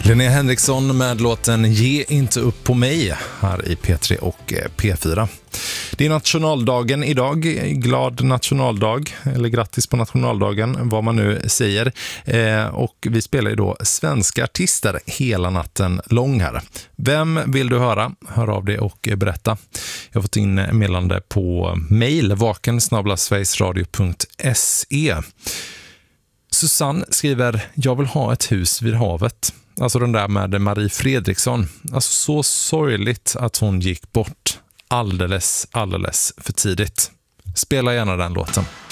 Linnea Henriksson med låten Ge inte upp på mig här i P3 och P4. Det är nationaldagen idag, glad nationaldag, eller grattis på nationaldagen, vad man nu säger. Och vi spelar ju då svenska artister hela natten lång här. Vem vill du höra? Hör av dig och berätta. Jag har fått in meddelande på mail, vaken@sverigesradio.se. Susanne skriver, jag vill ha ett hus vid havet. Alltså den där med Marie Fredriksson. Alltså så sorgligt att hon gick bort alldeles för tidigt. Spela gärna den låten.